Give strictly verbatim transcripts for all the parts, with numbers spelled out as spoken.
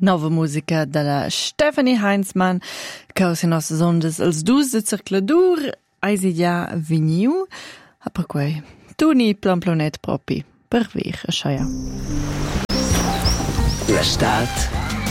Nova musica della Stephanie Heinzmann, causa nostre ondas als dus de circladur, eisi ja veniu, a per quei, tu ni plan planet propi, per vir a schaia. La Stat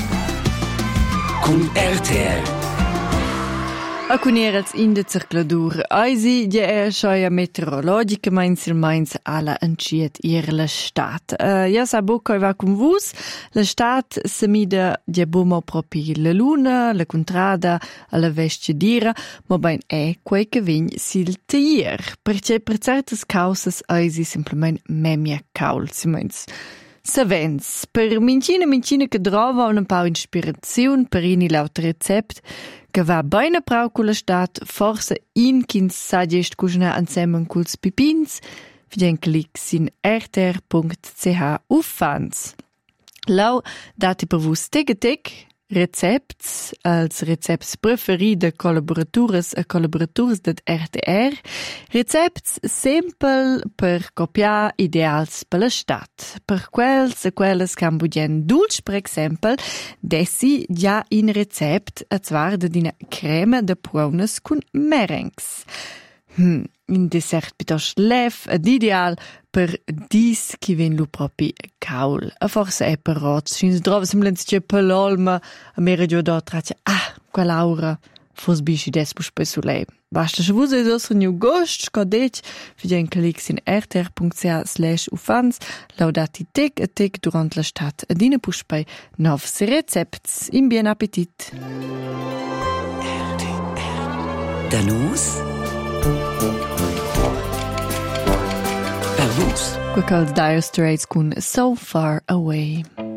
con R T L. A cunerels in de circladur, eisi ja er schaia meteorologica meins il meins alla anciet ir la Stat. Uh, ja sa bocca va con vus, la Stat se mida ja bumo propi la luna, la contrada, alla vestia dira, ma ben è quei che vegn sil tier, perché per certas causas eisi simplement memia caul, si meins. Savens, per mincina mincina che trova un po' inspirazione per ini laut recept che va bene prau con la Stat, forse in kins sa gest cucina insieme culs pipins, vien clic sin r t r punct c h uffans. Lau dati per vus teg teg recepts als recepts preferi de collaboratures e collaboratures det R T R, recepts simpel per copiar ideals per la Stat. Per quels e quelles cambudien dulce, per exempel, dessi già in recept a zwar de dina crema de prunes cun merengs. Hmm, in dessert piuttosto lev ed ideal per dis chi ven lu propi caul. A forse è per roz, fins drova semblens che pelolma a mera gio do trace, ah, qua Laura, fos bisci des bus pe su lei. Basta se vus edos new gost, scodec, vidien clics in r t r punct c h slash ufans, laudati tec e tec durant la Stat, ed ine pus pe novs recepts. In bien appetit. R T R. Danus? Per vus. Quel Dire Straits con So Far Away.